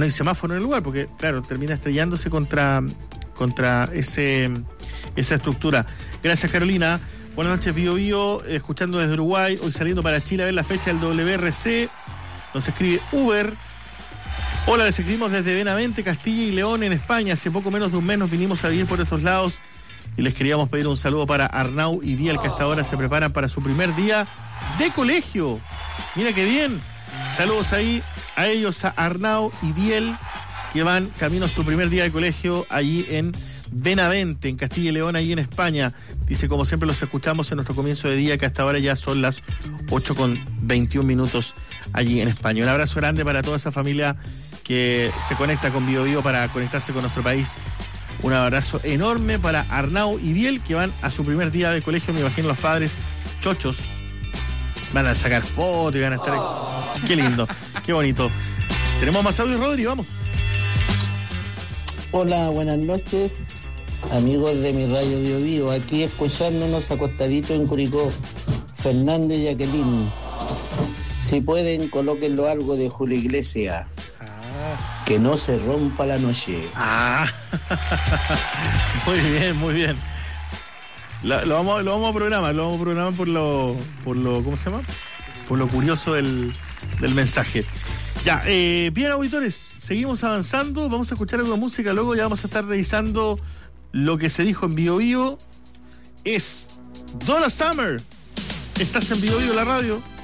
hay semáforo en el lugar, porque claro, termina estrellándose contra esa estructura. Gracias, Carolina. Buenas noches, Bio Bio, escuchando desde Uruguay, hoy saliendo para Chile a ver la fecha del WRC. Nos escribe Uber. Hola, les escribimos desde Benavente, Castilla y León, en España. Hace poco menos de un mes nos vinimos a vivir por estos lados y les queríamos pedir un saludo para Arnau y Biel, que hasta ahora se preparan para su primer día de colegio. Mira qué bien. Saludos ahí a ellos, a Arnau y Biel, que van camino a su primer día de colegio allí en Benavente, en Castilla y León, ahí en España. Dice, como siempre los escuchamos en nuestro comienzo de día, que hasta ahora ya son las 8:21 allí en España. Un abrazo grande para toda esa familia que se conecta con Bio Bio para conectarse con nuestro país. Un abrazo enorme para Arnau y Biel, que van a su primer día de colegio. Me imagino los padres chochos van a sacar fotos y van a estar... Qué lindo, qué bonito. Tenemos más audio, Rodri, vamos. Hola, buenas noches, amigos de mi radio Bio Bio, aquí escuchándonos acostaditos en Curicó, Fernando y Jacqueline. Si pueden, colóquenlo algo de Julio Iglesias. Que no se rompa la noche. Muy bien, muy bien. Lo vamos a programar por lo ¿cómo se llama? Por lo curioso del mensaje. Ya, bien, auditores, seguimos avanzando, vamos a escuchar algo de música, luego ya vamos a estar revisando lo que se dijo en Bio Bio. Es Donna Summer. Estás en Bio Bio, la radio.